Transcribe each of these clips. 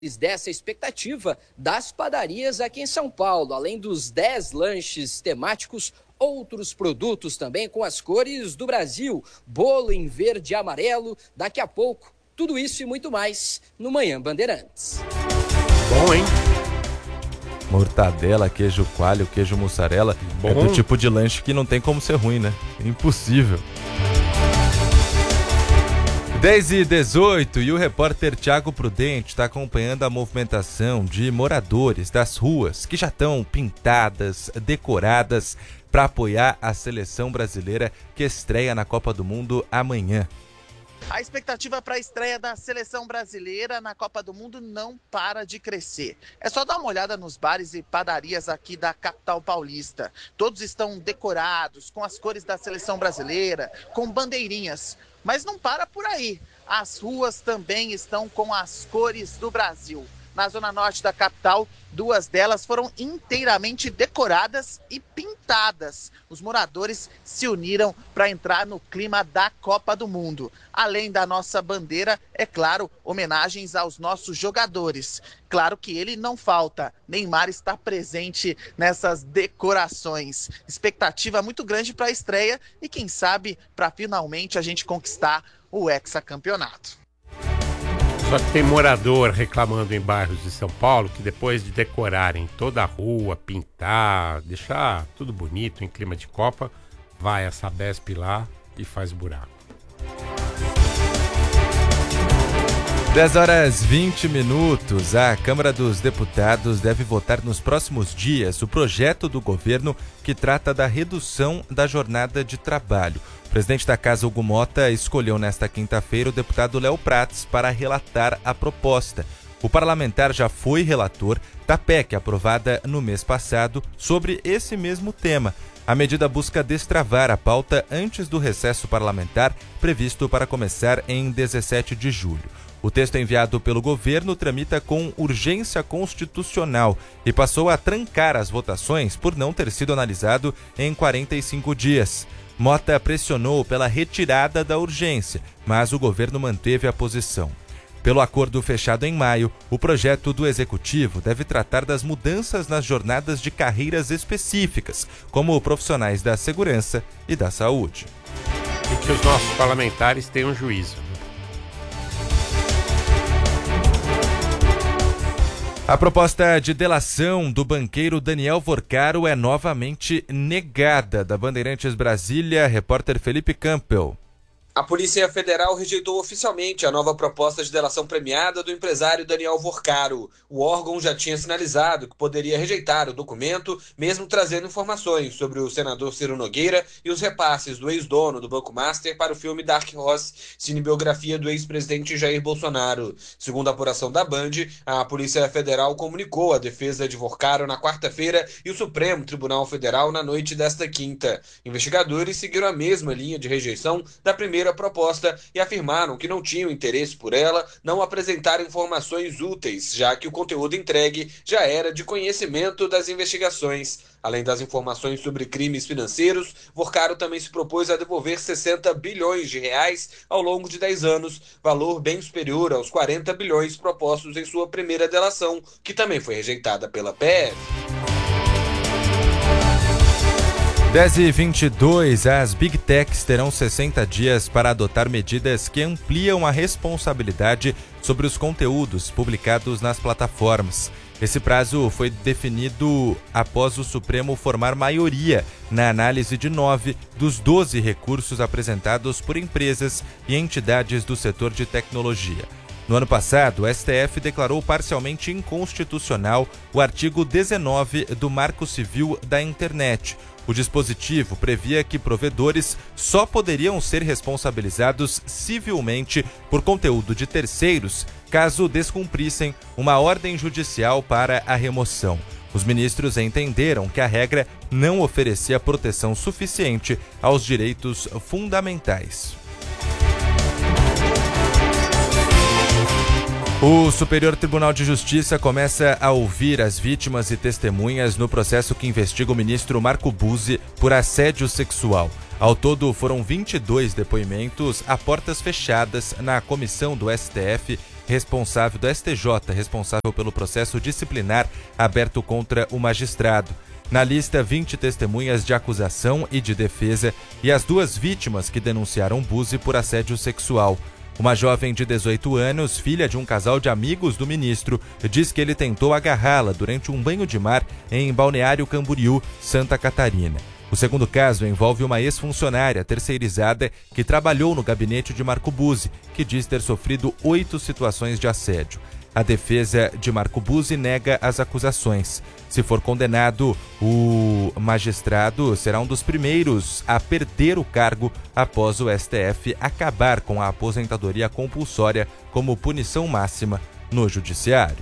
dessa expectativa das padarias aqui em São Paulo. Além dos 10 lanches temáticos, outros produtos também com as cores do Brasil. Bolo em verde e amarelo. Daqui a pouco, tudo isso e muito mais no Manhã Bandeirantes. Bom, hein? Mortadela, queijo coalho, queijo mussarela. Bom. É do tipo de lanche que não tem como ser ruim, né? Impossível. 10h18 e o repórter Thiago Prudente está acompanhando a movimentação de moradores das ruas que já estão pintadas, decoradas para apoiar a seleção brasileira que estreia na Copa do Mundo amanhã. A expectativa para a estreia da seleção brasileira na Copa do Mundo não para de crescer. É só dar uma olhada nos bares e padarias aqui da capital paulista. Todos estão decorados com as cores da seleção brasileira, com bandeirinhas. Mas não para por aí. As ruas também estão com as cores do Brasil. Na zona norte da capital, 2 delas foram inteiramente decoradas e pintadas. Os moradores se uniram para entrar no clima da Copa do Mundo. Além da nossa bandeira, é claro, homenagens aos nossos jogadores. Claro que ele não falta. Neymar está presente nessas decorações. Expectativa muito grande para a estreia e quem sabe para finalmente a gente conquistar o hexacampeonato. Só que tem morador reclamando em bairros de São Paulo que depois de decorarem toda a rua, pintar, deixar tudo bonito em clima de Copa, vai a Sabesp lá e faz buraco. 10h20. A Câmara dos Deputados deve votar nos próximos dias o projeto do governo que trata da redução da jornada de trabalho. O presidente da Casa, Hugo Mota, escolheu nesta quinta-feira o deputado Léo Prats para relatar a proposta. O parlamentar já foi relator da PEC aprovada no mês passado sobre esse mesmo tema. A medida busca destravar a pauta antes do recesso parlamentar previsto para começar em 17 de julho. O texto enviado pelo governo tramita com urgência constitucional e passou a trancar as votações por não ter sido analisado em 45 dias. Mota pressionou pela retirada da urgência, mas o governo manteve a posição. Pelo acordo fechado em maio, o projeto do Executivo deve tratar das mudanças nas jornadas de carreiras específicas, como profissionais da segurança e da saúde. E que os nossos parlamentares tenham juízo. A proposta de delação do banqueiro Daniel Vorcaro é novamente negada. Da Bandeirantes Brasília, repórter Felipe Campbell. A Polícia Federal rejeitou oficialmente a nova proposta de delação premiada do empresário Daniel Vorcaro. O órgão já tinha sinalizado que poderia rejeitar o documento, mesmo trazendo informações sobre o senador Ciro Nogueira e os repasses do ex-dono do Banco Master para o filme Dark Horse, cinebiografia do ex-presidente Jair Bolsonaro. Segundo a apuração da Band, a Polícia Federal comunicou a defesa de Vorcaro na quarta-feira e o Supremo Tribunal Federal na noite desta quinta. Investigadores seguiram a mesma linha de rejeição da primeira proposta e afirmaram que não tinham interesse por ela, não apresentaram informações úteis, já que o conteúdo entregue já era de conhecimento das investigações. Além das informações sobre crimes financeiros, Vorcaro também se propôs a devolver 60 bilhões de reais ao longo de 10 anos, valor bem superior aos 40 bilhões propostos em sua primeira delação, que também foi rejeitada pela PF. 10h22, as Big Techs terão 60 dias para adotar medidas que ampliam a responsabilidade sobre os conteúdos publicados nas plataformas. Esse prazo foi definido após o Supremo formar maioria na análise de 9 dos 12 recursos apresentados por empresas e entidades do setor de tecnologia. No ano passado, o STF declarou parcialmente inconstitucional o artigo 19 do Marco Civil da Internet. O dispositivo previa que provedores só poderiam ser responsabilizados civilmente por conteúdo de terceiros caso descumprissem uma ordem judicial para a remoção. Os ministros entenderam que a regra não oferecia proteção suficiente aos direitos fundamentais. O Superior Tribunal de Justiça começa a ouvir as vítimas e testemunhas no processo que investiga o ministro Marco Buzzi por assédio sexual. Ao todo, foram 22 depoimentos a portas fechadas na comissão do STF responsável do STJ, responsável pelo processo disciplinar aberto contra o magistrado. Na lista, 20 testemunhas de acusação e de defesa e as 2 vítimas que denunciaram Buzzi por assédio sexual. Uma jovem de 18 anos, filha de um casal de amigos do ministro, diz que ele tentou agarrá-la durante um banho de mar em Balneário Camboriú, Santa Catarina. O segundo caso envolve uma ex-funcionária terceirizada que trabalhou no gabinete de Marco Buzzi, que diz ter sofrido 8 situações de assédio. A defesa de Marco Buzzi nega as acusações. Se for condenado, o magistrado será um dos primeiros a perder o cargo após o STF acabar com a aposentadoria compulsória como punição máxima no judiciário.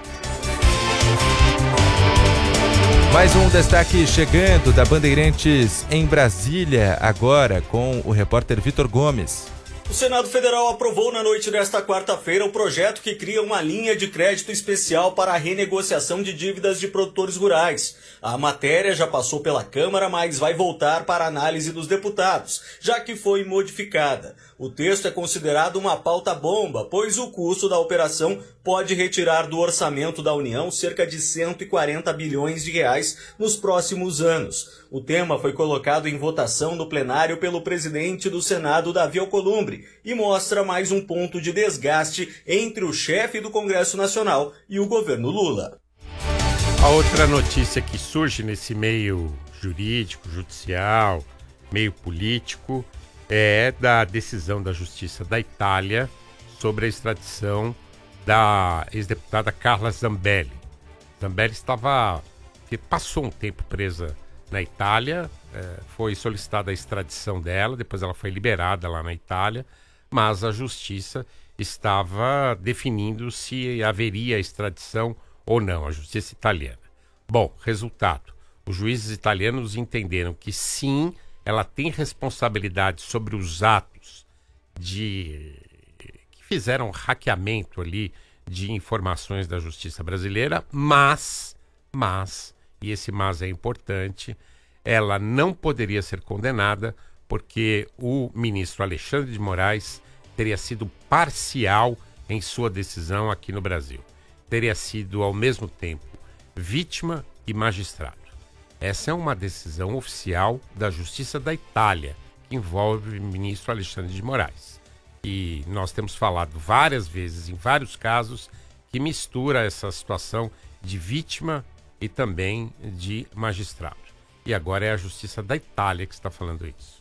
Mais um destaque chegando da Bandeirantes em Brasília, agora com o repórter Vitor Gomes. O Senado Federal aprovou na noite desta quarta-feira o projeto que cria uma linha de crédito especial para a renegociação de dívidas de produtores rurais. A matéria já passou pela Câmara, mas vai voltar para a análise dos deputados, já que foi modificada. O texto é considerado uma pauta-bomba, pois o custo da operação pode retirar do orçamento da União cerca de 140 bilhões de reais nos próximos anos. O tema foi colocado em votação no plenário pelo presidente do Senado, Davi Alcolumbre, e mostra mais um ponto de desgaste entre o chefe do Congresso Nacional e o governo Lula. A outra notícia que surge nesse meio jurídico, judicial, meio político, é da decisão da Justiça da Itália sobre a extradição da ex-deputada Carla Zambelli. Zambelli passou um tempo presa na Itália, foi solicitada a extradição dela, depois ela foi liberada lá na Itália, mas a Justiça estava definindo se haveria extradição ou não, a Justiça italiana. Bom, resultado, os juízes italianos entenderam que sim, ela tem responsabilidade sobre os atos que fizeram hackeamento ali de informações da Justiça brasileira, mas, e esse mas é importante, ela não poderia ser condenada porque o ministro Alexandre de Moraes teria sido parcial em sua decisão aqui no Brasil. Teria sido, ao mesmo tempo, vítima e magistrado. Essa é uma decisão oficial da Justiça da Itália, que envolve o ministro Alexandre de Moraes. E nós temos falado várias vezes, em vários casos, que mistura essa situação de vítima e também de magistrado. E agora é a Justiça da Itália que está falando isso.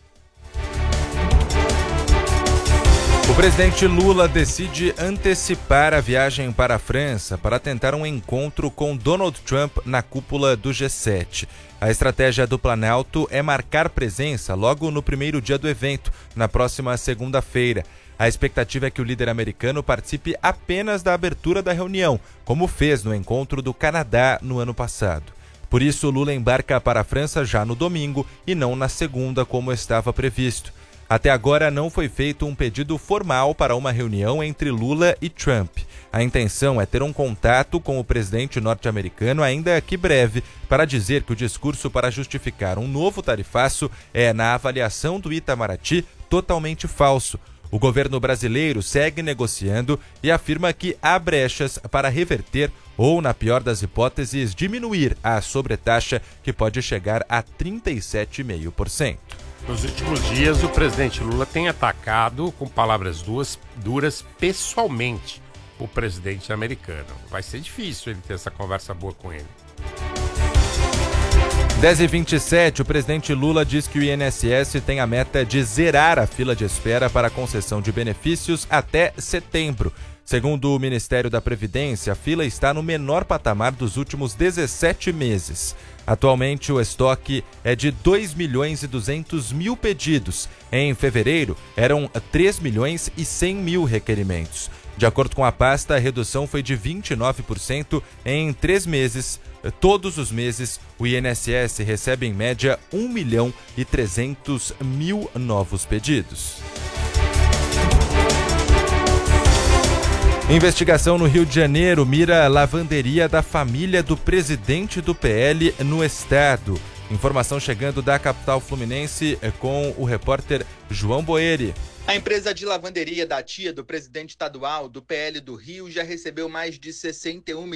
O presidente Lula decide antecipar a viagem para a França para tentar um encontro com Donald Trump na cúpula do G7. A estratégia do Planalto é marcar presença logo no primeiro dia do evento, na próxima segunda-feira. A expectativa é que o líder americano participe apenas da abertura da reunião, como fez no encontro do Canadá no ano passado. Por isso, Lula embarca para a França já no domingo e não na segunda, como estava previsto. Até agora não foi feito um pedido formal para uma reunião entre Lula e Trump. A intenção é ter um contato com o presidente norte-americano ainda que breve, para dizer que o discurso para justificar um novo tarifaço é, na avaliação do Itamaraty, totalmente falso. O governo brasileiro segue negociando e afirma que há brechas para reverter ou, na pior das hipóteses, diminuir a sobretaxa, que pode chegar a 37,5%. Nos últimos dias, o presidente Lula tem atacado, com palavras duras, pessoalmente, o presidente americano. Vai ser difícil ele ter essa conversa boa com ele. 10h27, o presidente Lula diz que o INSS tem a meta de zerar a fila de espera para a concessão de benefícios até setembro. Segundo o Ministério da Previdência, a fila está no menor patamar dos últimos 17 meses. Atualmente, o estoque é de 2.200.000 pedidos. Em fevereiro, eram 3.100.000 requerimentos. De acordo com a pasta, a redução foi de 29% em 3 meses. Todos os meses, o INSS recebe em média 1.300.000 novos pedidos. Investigação no Rio de Janeiro mira a lavanderia da família do presidente do PL no estado. Informação chegando da capital fluminense com o repórter João Boeri. A empresa de lavanderia da tia do presidente estadual do PL do Rio já recebeu mais de 61